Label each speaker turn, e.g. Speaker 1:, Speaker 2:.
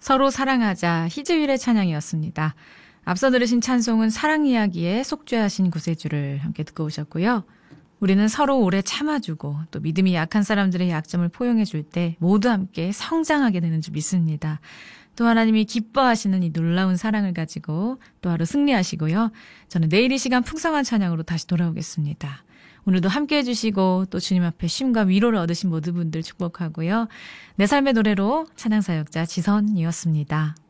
Speaker 1: 서로 사랑하자 희즈윌의 찬양이었습니다. 앞서 들으신 찬송은 사랑 이야기에 속죄하신 구세주를 함께 듣고 오셨고요. 우리는 서로 오래 참아주고 또 믿음이 약한 사람들의 약점을 포용해 줄 때 모두 함께 성장하게 되는 줄 믿습니다. 또 하나님이 기뻐하시는 이 놀라운 사랑을 가지고 또 하루 승리하시고요. 저는 내일 이 시간 풍성한 찬양으로 다시 돌아오겠습니다. 오늘도 함께 해주시고 또 주님 앞에 쉼과 위로를 얻으신 모든 분들 축복하고요. 내 삶의 노래로 찬양사역자 지선이었습니다.